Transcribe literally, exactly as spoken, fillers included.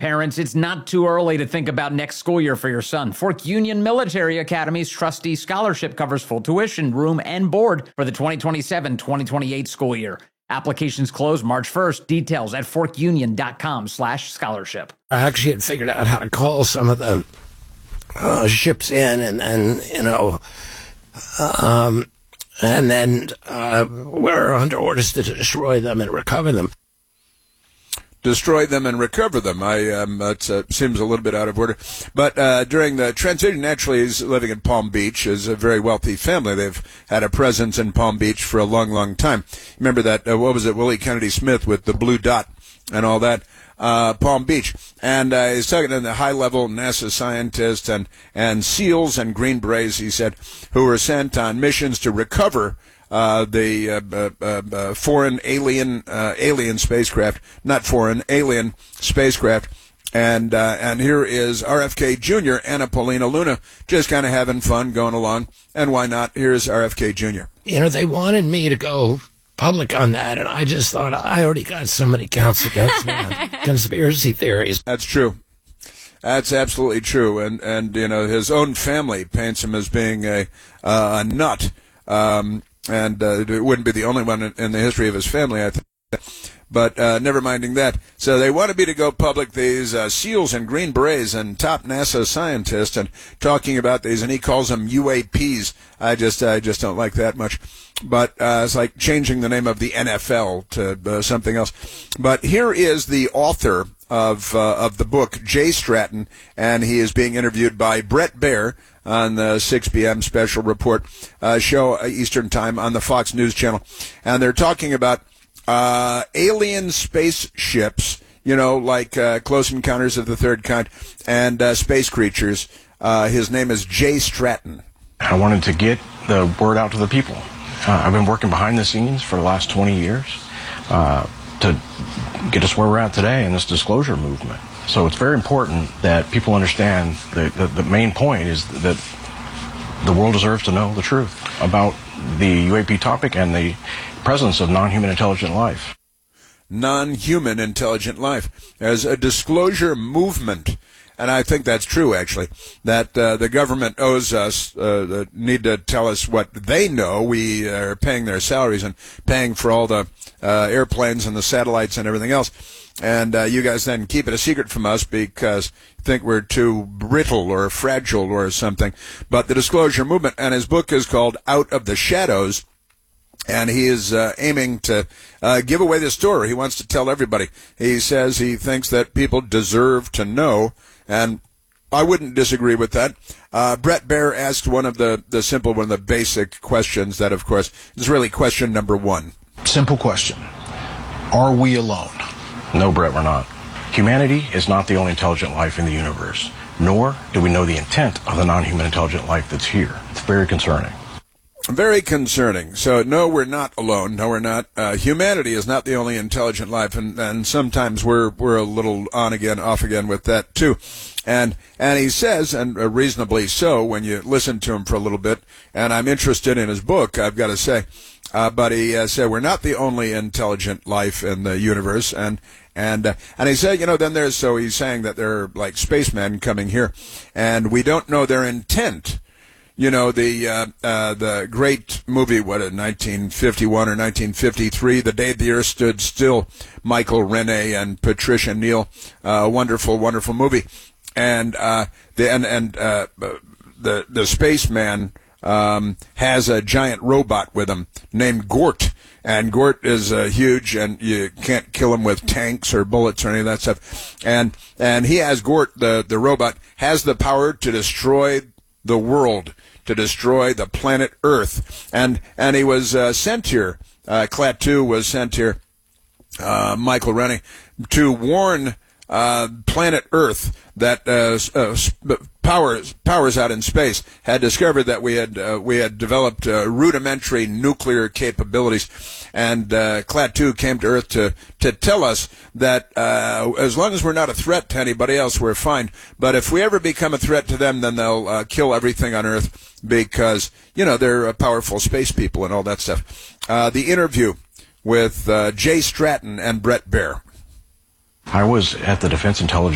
Parents, it's not too early to think about next school year for your son. Fork Union Military Academy's Trustee Scholarship covers full tuition, room, and board for the twenty twenty-seven twenty twenty-eight school year. Applications close March first. Details at forkunion.com slash scholarship. I actually had figured out how to call some of the uh, ships in and, and you know, um, and then uh, we're under orders to destroy them and recover them. Destroy them and recover them. I um, it uh, seems a little bit out of order. But uh, during the transition, naturally, he's living in Palm Beach. Is a very wealthy family. They've had a presence in Palm Beach for a long, long time. Remember that, uh, what was it, Willie Kennedy Smith with the blue dot and all that? Uh, Palm Beach. And uh, he's talking to the high-level NASA scientists and, and SEALs and Green Berets, he said, who were sent on missions to recover Uh, the uh, uh, uh, foreign alien uh, alien spacecraft, not foreign, alien spacecraft. And uh, and here is R F K Junior, Anna Paulina Luna, just kind of having fun, going along. And why not? Here's R F K Junior You know, they wanted me to go public on that, and I just thought, I already got so many counts against me on conspiracy theories. That's true. That's absolutely true. And, and you know, his own family paints him as being a, uh, a nut. Um And uh, it wouldn't be the only one in, in the history of his family, I think. But uh, never minding that. So they wanted me to go public, these uh, SEALs and Green Berets and top NASA scientists, and talking about these, and he calls them U A Ps. I just I just don't like that much. But uh, it's like changing the name of the N F L to uh, something else. But here is the author of uh, of the book, Jay Stratton, and he is being interviewed by Bret Baier on the six p.m. special report uh, show, uh, Eastern Time, on the Fox News Channel. And they're talking about uh, alien spaceships, you know, like uh, Close Encounters of the Third Kind, and uh, space creatures. Uh, his name is Jay Stratton. I wanted to get the word out to the people. Uh, I've been working behind the scenes for the last twenty years uh, to get us where we're at today in this disclosure movement. So it's very important that people understand that the, the main point is that the world deserves to know the truth about the U A P topic and the presence of non-human intelligent life. Non-human intelligent life. There's a disclosure movement. And I think that's true, actually, that uh, the government owes us, uh, the need to tell us what they know. We are paying their salaries and paying for all the uh, airplanes and the satellites and everything else. And uh, you guys then keep it a secret from us because you think we're too brittle or fragile or something. But the disclosure movement, and his book is called Out of the Shadows, and he is uh, aiming to uh, give away the story. He wants to tell everybody. He says he thinks that people deserve to know, and I wouldn't disagree with that. Uh, Bret Baier asked one of the, the simple, one of the basic questions that, of course, is really question number one. Simple question. Are we alone? No, Brett, we're not. Humanity is not the only intelligent life in the universe, nor do we know the intent of the non-human intelligent life that's here. It's very concerning. Very concerning. So, no, we're not alone. No, we're not. Uh, humanity is not the only intelligent life, and, and sometimes we're we're a little on again, off again with that too. And and he says, and uh, reasonably so, when you listen to him for a little bit. And I'm interested in his book, I've got to say. Uh, but he uh, said we're not the only intelligent life in the universe, and and uh, and he said, you know, then there's so he's saying that there are like spacemen coming here, and we don't know their intent. You know, the uh, uh, the great movie, what, in nineteen fifty-one or nineteen fifty-three, The Day the Earth Stood Still, Michael Rene and Patricia Neal, uh, wonderful, wonderful movie. And uh, the and and uh, the the spaceman um, has a giant robot with him named Gort, and Gort is uh, huge, and you can't kill him with tanks or bullets or any of that stuff. And and he has Gort, the the robot, has the power to destroy the world, to destroy the planet Earth. And and he was uh, sent here, uh, Klaatu was sent here, uh, Michael Rennie, to warn uh, planet Earth that uh, uh, powers powers out in space had discovered that we had uh, we had developed uh, rudimentary nuclear capabilities, and uh, Klaatu came to Earth to to tell us that uh, as long as we're not a threat to anybody else, we're fine. But if we ever become a threat to them, then they'll uh, kill everything on Earth because you know they're uh, powerful space people and all that stuff. Uh, the interview with uh, Jay Stratton and Bret Baier. I was at the Defense Intelligence